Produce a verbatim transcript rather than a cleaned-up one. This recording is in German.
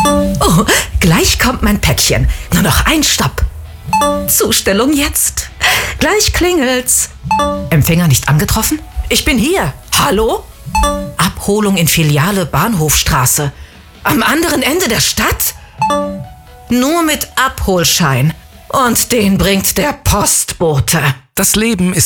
Oh, gleich kommt mein Päckchen. Nur noch ein Stopp. Zustellung jetzt. Gleich klingelt's. Empfänger nicht angetroffen? Ich bin hier. Hallo? Abholung in Filiale Bahnhofstraße. Am anderen Ende der Stadt? Nur mit Abholschein. Und den bringt der Postbote. Das Leben ist